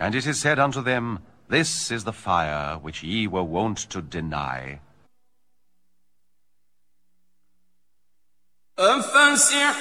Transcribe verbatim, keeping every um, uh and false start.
And it is said unto them, This is the fire which ye were wont to deny.